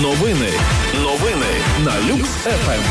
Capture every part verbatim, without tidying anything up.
Новини. Новини на Люкс еф ем.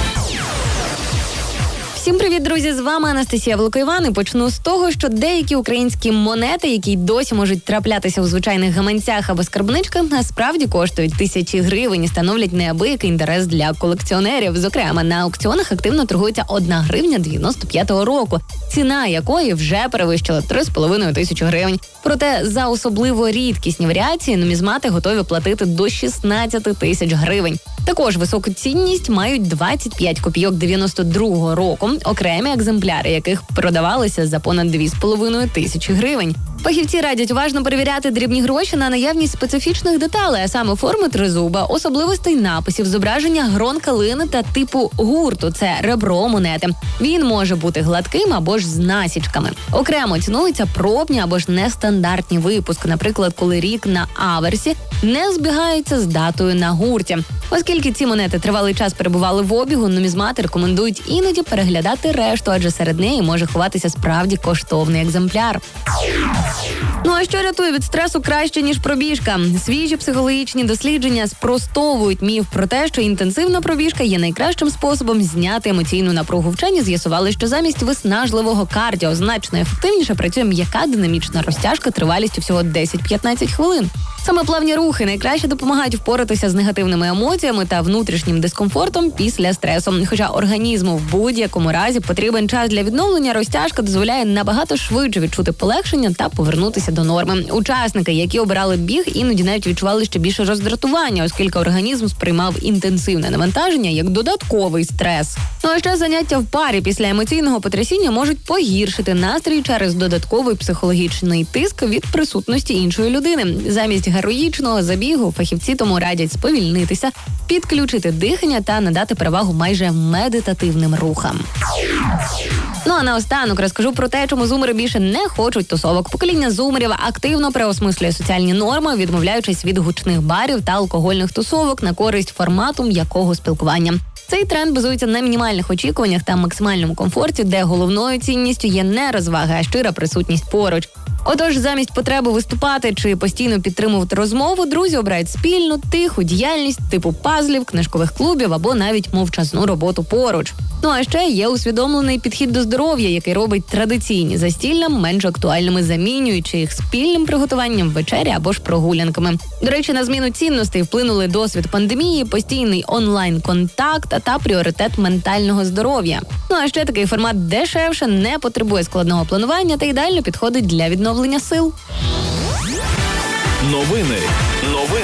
Всім привіт, друзі! З вами Анастасія Великоїван. І почну з того, що деякі українські монети, які досі можуть траплятися у звичайних гаманцях або скарбничках, насправді коштують тисячі гривень і становлять неабиякий інтерес для колекціонерів. Зокрема, на аукціонах активно торгується одна гривня дев'яносто п'ятого року, ціна якої вже перевищила три з половиною тисячі гривень. Проте за особливо рідкісні варіації нумізмати готові платити до шістнадцять тисяч гривень. Також високу цінність мають двадцять п'ять копійок дев'яносто другого року, окремі екземпляри яких продавалися за понад дві з половиною тисячі гривень. Фахівці радять уважно перевіряти дрібні гроші на наявність специфічних деталей, а саме форми тризуба, особливостей написів, зображення грон калини та типу гурту – це ребро монети. Він може бути гладким або ж з насічками. Окремо цінуються пробні або ж нестандартні випуски, наприклад, коли рік на аверсі не збігається з датою на гурті. Оскільки ці монети тривалий час перебували в обігу, нумізмати рекомендують іноді переглядати решту, адже серед неї може ховатися справді коштовний екземпляр. Ну а що рятує від стресу краще, ніж пробіжка? Свіжі психологічні дослідження спростовують міф про те, що інтенсивна пробіжка є найкращим способом зняти емоційну напругу. Вчені з'ясували, що замість виснажливого кардіо значно ефективніше працює м'яка динамічна розтяжка тривалістю всього десять-п'ятнадцять хвилин. Саме плавні рухи найкраще допомагають впоратися з негативними емоціями та внутрішнім дискомфортом після стресу. Хоча організму в будь-якому разі потрібен час для відновлення, розтяжка дозволяє набагато швидше відчути полегшення та повернутися до норми. Учасники, які обирали біг, іноді навіть відчували ще більше роздратування, оскільки організм сприймав інтенсивне навантаження як додатковий стрес. Ну а ще заняття в парі після емоційного потрясіння можуть погіршити настрій через додатковий психологічний тиск від присутності іншої людини. Замість героїчного забігу фахівці тому радять сповільнитися, підключити дихання та надати перевагу майже медитативним рухам. Ну а наостанок розкажу про те, чому зумери більше не хочуть тусовок. Покоління зумерів активно переосмислює соціальні норми, відмовляючись від гучних барів та алкогольних тусовок на користь формату м'якого спілкування. Цей тренд базується на мінімальних очікуваннях та максимальному комфорті, де головною цінністю є не розвага, а щира присутність поруч. Отож, замість потреби виступати чи постійно підтримувати розмову, друзі обирають спільну, тиху діяльність типу пазлів, книжкових клубів або навіть мовчазну роботу поруч. Ну а ще є усвідомлений підхід до здоров'я, який робить традиційні застілля менш актуальними, замінюючи їх спільним приготуванням вечері або ж прогулянками. До речі, на зміну цінностей вплинули досвід пандемії, постійний онлайн-контакт та пріоритет ментального здоров'я. Ну а ще такий формат дешевше, не потребує складного планування та ідеально підходить для відновлення сил. Новини. Новини